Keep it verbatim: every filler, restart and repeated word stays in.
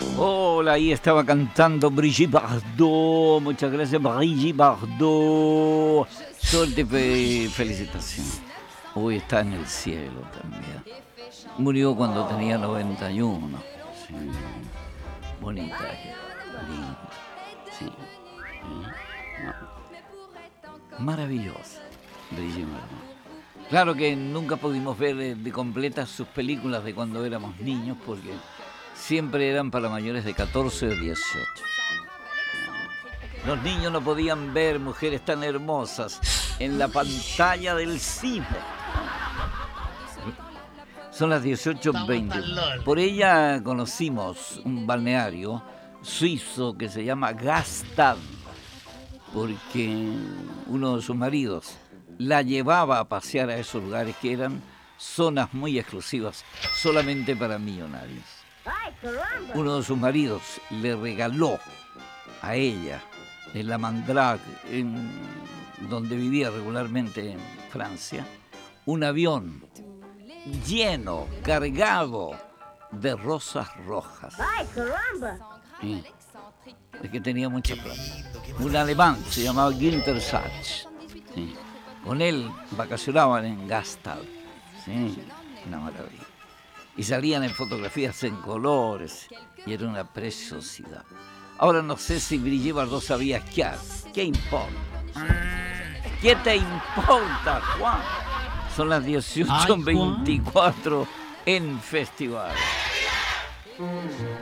Hola, ahí estaba cantando Brigitte Bardot. Muchas gracias, Brigitte Bardot. Suerte, fe, felicitación. Hoy está en el cielo también. Murió cuando tenía noventa y uno. Sí. Bonita, linda. Sí. No. Maravillosa, Brigitte Bardot. Claro que nunca pudimos ver de completas sus películas de cuando éramos niños porque siempre eran para mayores de catorce o dieciocho. Los niños no podían ver mujeres tan hermosas en la pantalla del cine. Son las dieciocho veinte. Por ella conocimos un balneario suizo que se llama Gastad, porque uno de sus maridos la llevaba a pasear a esos lugares que eran zonas muy exclusivas, solamente para millonarios. Uno de sus maridos le regaló a ella, en la Mandrake, en donde vivía regularmente en Francia, un avión lleno, cargado de rosas rojas. ¡Ay, caramba! Sí. Es que tenía mucha plata. Un alemán se llamaba Günter Sachs. Sí. Con él vacacionaban en Gastad. Sí, una maravilla. Y salían en fotografías en colores y era una preciosidad. Ahora no sé si Brigitte Bardot sabía esquiar. ¿Qué importa? ¿Qué te importa, Juan? Son las dieciocho veinticuatro en Festival.